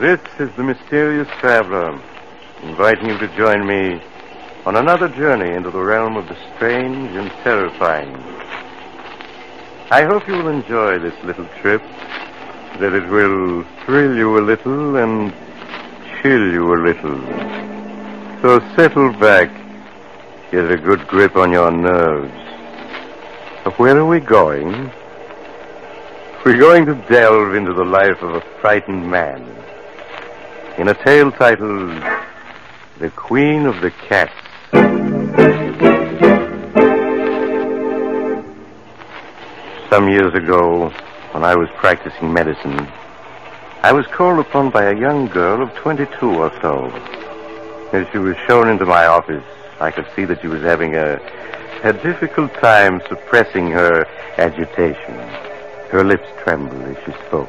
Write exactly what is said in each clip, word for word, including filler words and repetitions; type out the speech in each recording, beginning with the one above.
This is the Mysterious Traveler, inviting you to join me on another journey into the realm of the strange and terrifying. I hope you will enjoy this little trip, that it will thrill you a little and chill you a little. So settle back, get a good grip on your nerves. But where are we going? We're going to delve into the life of a frightened man in a tale titled The Queen of the Cats. Some years ago, when I was practicing medicine, I was called upon by a young girl of twenty-two or so. As she was shown into my office, I could see that she was having a, a difficult time suppressing her agitation. Her lips trembled as she spoke.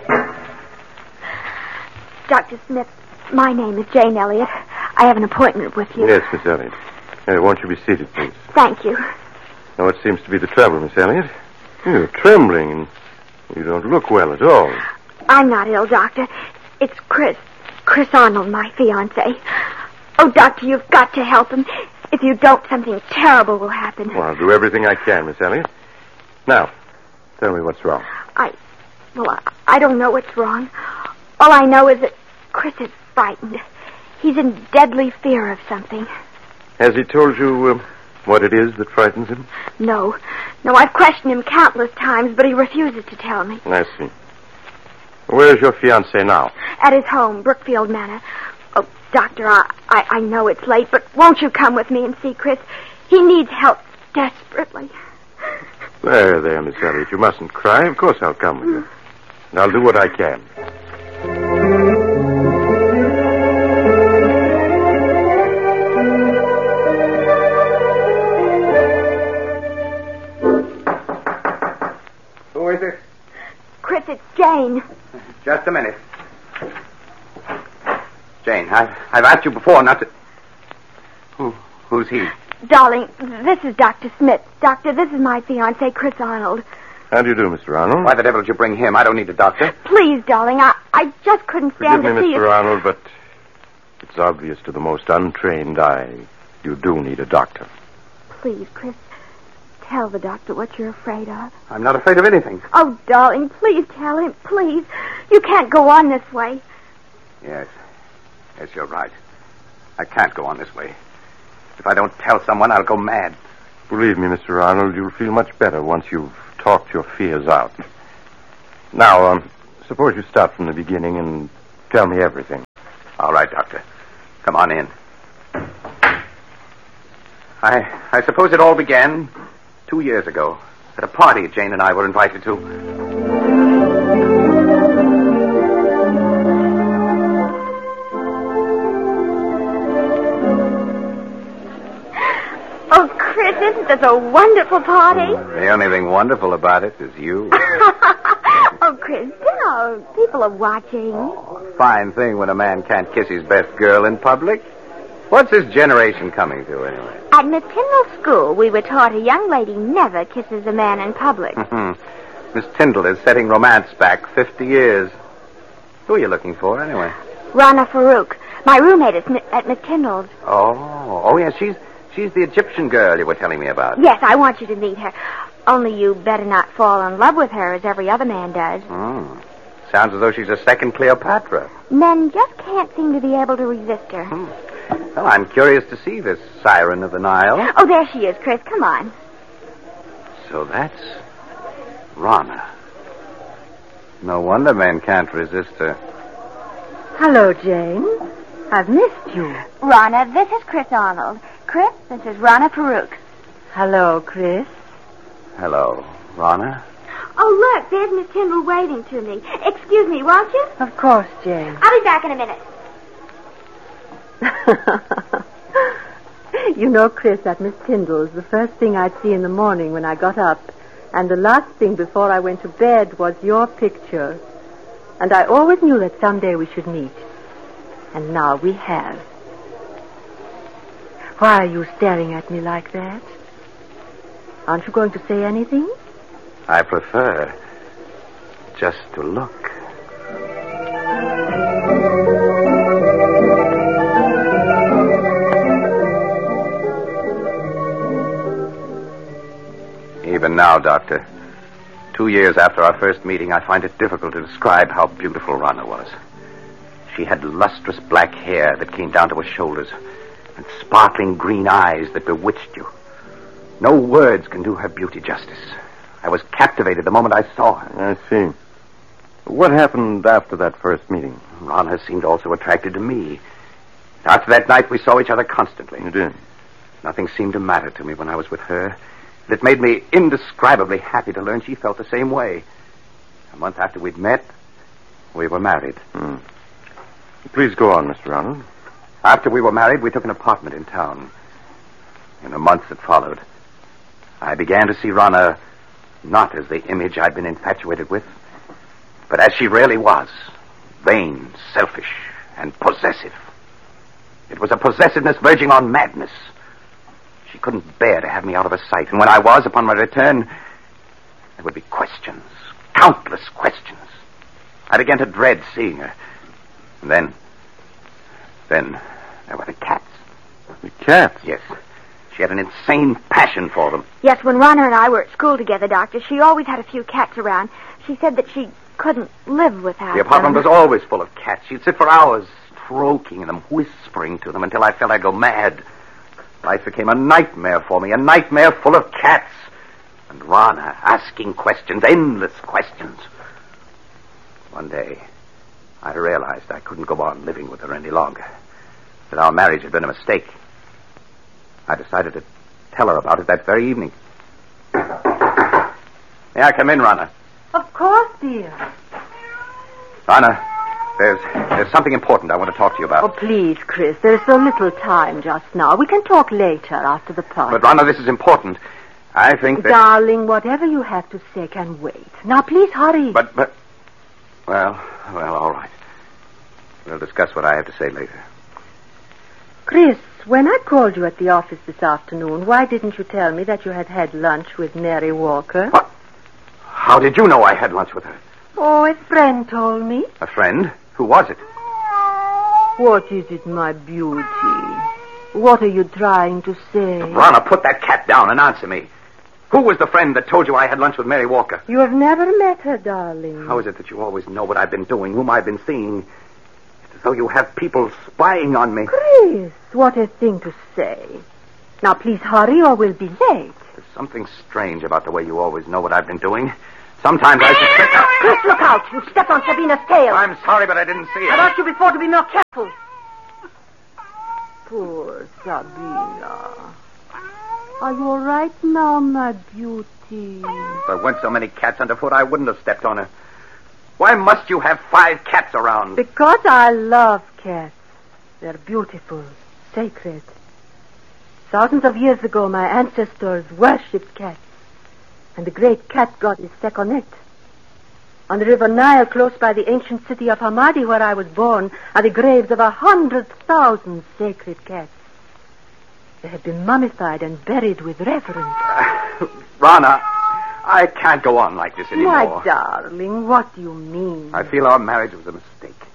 Doctor Smith, my name is Jane Elliott. I have an appointment with you. Yes, Miss Elliott. Uh, won't you be seated, please? Thank you. Now, what seems to be the trouble, Miss Elliott? You're trembling, and you don't look well at all. I'm not ill, Doctor. It's Chris. Chris Arnold, my fiancé. Oh, Doctor, you've got to help him. If you don't, something terrible will happen. Well, I'll do everything I can, Miss Elliott. Now, tell me what's wrong. I... Well, I, I don't know what's wrong. All I know is that Chris is frightened. He's in deadly fear of something. Has he told you uh, what it is that frightens him? No. No, I've questioned him countless times, but he refuses to tell me. I see. Where is your fiancé now? At his home, Brookfield Manor. Oh, Doctor, I, I, I know it's late, but won't you come with me and see Chris? He needs help desperately. There, there, Miss Elliott. You mustn't cry. Of course I'll come with you. And I'll do what I can. Who is it? Chris, it's Jane. Just a minute. Jane, I've, I've asked you before not to... Who, who's he? Darling, this is Doctor Smith. Doctor, this is my fiancé, Chris Arnold. How do you do, Mister Arnold? Why the devil did you bring him? I don't need a doctor. Please, darling, I, I just couldn't stand Forgive to me, see Mister you. Arnold, but it's obvious to the most untrained eye you do need a doctor. Please, Chris, tell the doctor what you're afraid of. I'm not afraid of anything. Oh, darling, please tell him, please. You can't go on this way. Yes. Yes, you're right. I can't go on this way. If I don't tell someone, I'll go mad. Believe me, Mister Arnold, you'll feel much better once you've talked your fears out. Now, um, suppose you start from the beginning and tell me everything. All right, Doctor. Come on in. I I suppose it all began two years ago at a party Jane and I were invited to. Oh, Chris, isn't this a wonderful party? The only thing wonderful about it is you. Oh, Chris, don't. People are watching. Oh, fine thing when a man can't kiss his best girl in public. What's this generation coming to, anyway? At Miss Tyndall's school, we were taught a young lady never kisses a man in public. Miss Tyndall is setting romance back fifty years. Who are you looking for, anyway? Rana Farouk, my roommate at, Mi- at Miss Tyndall's. Oh, oh, yes, she's she's the Egyptian girl you were telling me about. Yes, I want you to meet her. Only you better not fall in love with her as every other man does. Hmm. Sounds as though she's a second Cleopatra. Men just can't seem to be able to resist her. Hmm. Well, I'm curious to see this siren of the Nile. Oh, there she is, Chris. Come on. So that's Rana. No wonder men can't resist her. Hello, Jane. I've missed you. Rana, this is Chris Arnold. Chris, this is Rana Farouk. Hello, Chris. Hello, Rana. Oh, look, there's Miss Tyndall waving to me. Excuse me, won't you? Of course, Jane. I'll be back in a minute. You know, Chris, at Miss Tyndall's, the first thing I'd see in the morning when I got up, and the last thing before I went to bed, was your picture. And I always knew that someday we should meet. And now we have. Why are you staring at me like that? Aren't you going to say anything? I prefer just to look. Now, Doctor, two years after our first meeting, I find it difficult to describe how beautiful Rana was. She had lustrous black hair that came down to her shoulders and sparkling green eyes that bewitched you. No words can do her beauty justice. I was captivated the moment I saw her. I see. What happened after that first meeting? Rana seemed also attracted to me. After that night, we saw each other constantly. You did? Nothing seemed to matter to me when I was with her. It made me indescribably happy to learn she felt the same way. A month after we'd met, we were married. Hmm. Please go on, Mister Ronald. After we were married, we took an apartment in town. In the months that followed, I began to see Rana not as the image I'd been infatuated with, but as she really was, vain, selfish, and possessive. It was a possessiveness verging on madness. She couldn't bear to have me out of her sight, and when I was, upon my return, there would be questions, countless questions. I began to dread seeing her. And then, then, there were the cats. The cats? Yes. She had an insane passion for them. Yes, when Rana and I were at school together, Doctor, she always had a few cats around. She said that she couldn't live without The apartment them. was always full of cats. She'd sit for hours stroking them, whispering to them until I felt I'd go mad. Life became a nightmare for me, a nightmare full of cats. And Rana asking questions, endless questions. One day, I realized I couldn't go on living with her any longer. That our marriage had been a mistake. I decided to tell her about it that very evening. May I come in, Rana? Of course, dear. Rana, there's there's something important I want to talk to you about. Oh, please, Chris. There's so little time just now. We can talk later after the party. But, Rana, this is important. I think that... Darling, whatever you have to say can wait. Now, please hurry. But, but... Well, well, all right. We'll discuss what I have to say later. Chris, when I called you at the office this afternoon, why didn't you tell me that you had had lunch with Mary Walker? What? How did you know I had lunch with her? Oh, a friend told me. A friend? Who was it? What is it, my beauty? What are you trying to say? Rana, put that cat down and answer me. Who was the friend that told you I had lunch with Mary Walker? You have never met her, darling. How is it that you always know what I've been doing, whom I've been seeing? It's as though you have people spying on me. Chris, what a thing to say. Now, please hurry or we'll be late. There's something strange about the way you always know what I've been doing. Sometimes I suspect... Chris, look out. You stepped on Sabina's tail. I'm sorry, but I didn't see it. I asked you before to be more careful. Poor Sabina. Are you all right now, my beauty? If there weren't so many cats underfoot, I wouldn't have stepped on her. Why must you have five cats around? Because I love cats. They're beautiful, sacred. Thousands of years ago, my ancestors worshipped cats. And the great cat goddess Sekhmet. On the river Nile, close by the ancient city of Hamadi, where I was born, are the graves of a hundred thousand sacred cats. They have been mummified and buried with reverence. Uh, Rana, I can't go on like this anymore. My darling, what do you mean? I feel our marriage was a mistake.